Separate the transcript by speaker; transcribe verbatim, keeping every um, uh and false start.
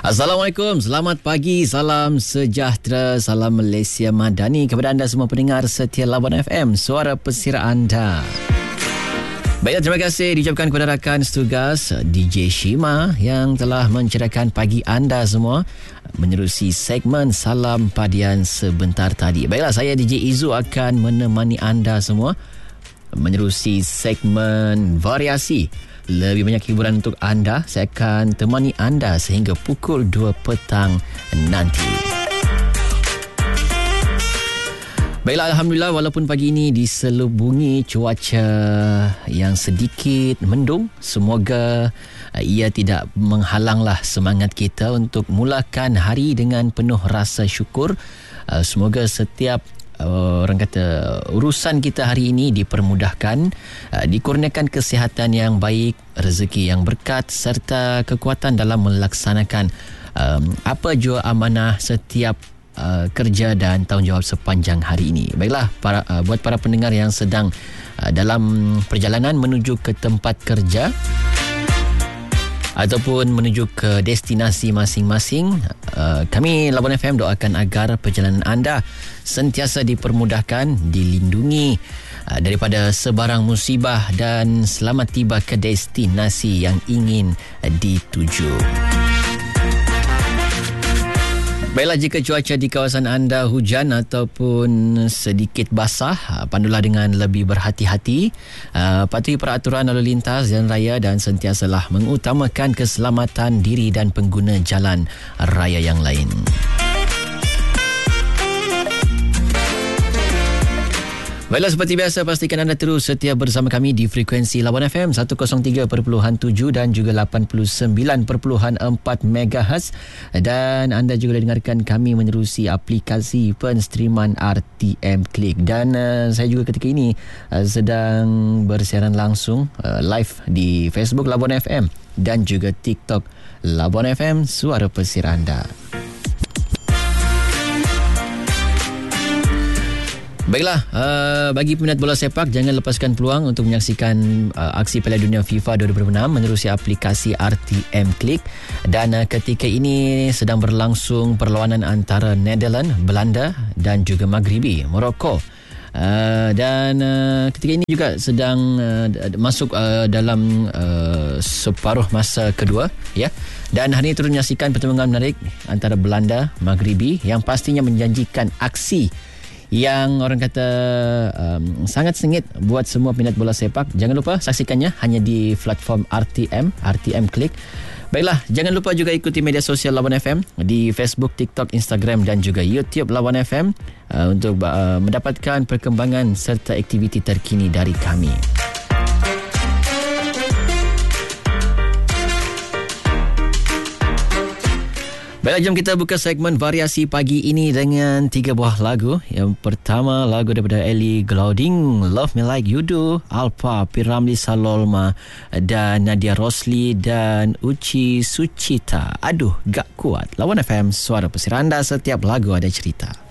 Speaker 1: Assalamualaikum, selamat pagi, salam sejahtera, salam Malaysia Madani kepada anda semua pendengar setia Labuan F M, suara pesir anda. Baiklah, terima kasih diucapkan kepada rakan setugas D J Shima yang telah menceriakan pagi anda semua menerusi segmen Salam Padian sebentar tadi. Baiklah, saya D J Izu akan menemani anda semua menerusi segmen variasi. Lebih banyak hiburan untuk anda. Saya akan temani anda sehingga pukul dua petang nanti. Baiklah, Alhamdulillah, walaupun pagi ini diselubungi cuaca yang sedikit mendung, semoga uh, ia tidak menghalanglah semangat kita untuk mulakan hari dengan penuh rasa syukur. Uh, semoga setiap Uh, orang kata urusan kita hari ini dipermudahkan, uh, dikurniakan kesihatan yang baik, rezeki yang berkat serta kekuatan dalam melaksanakan um, apa jua amanah setiap uh, kerja dan tanggungjawab sepanjang hari ini. Baiklah, para, uh, buat para pendengar yang sedang uh, dalam perjalanan menuju ke tempat kerja ataupun menuju ke destinasi masing-masing, uh, kami Labuan F M doakan agar perjalanan anda sentiasa dipermudahkan, dilindungi uh, daripada sebarang musibah dan selamat tiba ke destinasi yang ingin uh, dituju. Baiklah, jika cuaca di kawasan anda hujan ataupun sedikit basah, pandulah dengan lebih berhati-hati, uh, patuhi peraturan lalu lintas jalan raya dan sentiasalah mengutamakan keselamatan diri dan pengguna jalan raya yang lain. Baiklah, seperti biasa, pastikan anda terus setia bersama kami di frekuensi Labuan F M seratus tiga perpuluhan tujuh dan juga lapan puluh sembilan perpuluhan empat megahertz, dan anda juga boleh dengarkan kami menerusi aplikasi penstreaman R T M Click. Dan uh, saya juga ketika ini uh, sedang bersiaran langsung uh, live di Facebook Labuan F M dan juga TikTok Labuan F M, suara pesir anda. Baiklah, uh, bagi peminat bola sepak, jangan lepaskan peluang untuk menyaksikan uh, aksi Piala Dunia FIFA dua ribu dua puluh enam menerusi aplikasi R T M Click. Dan uh, ketika ini sedang berlangsung perlawanan antara Netherlands, Belanda dan juga Maghribi, Morocco. Uh, dan uh, ketika ini juga sedang uh, masuk uh, dalam uh, separuh masa kedua, ya. Dan hari ini turut menyaksikan pertandingan menarik antara Belanda, Maghribi yang pastinya menjanjikan aksi yang orang kata um, sangat sengit buat semua minat bola sepak. Jangan lupa saksikannya hanya di platform R T M, R T M Click. Baiklah, jangan lupa juga ikuti media sosial Labuan F M di Facebook, TikTok, Instagram dan juga YouTube Labuan F M uh, untuk uh, mendapatkan perkembangan serta aktiviti terkini dari kami. Baiklah, jom kita buka segmen variasi pagi ini dengan tiga buah lagu. Yang pertama, lagu daripada Ellie Goulding, Love Me Like You Do, Alpa, Piramli Salolma dan Nadia Rosli dan Uci Sucita. Aduh, gak kuat. Lawan F M, suara pesir anda, setiap lagu ada cerita.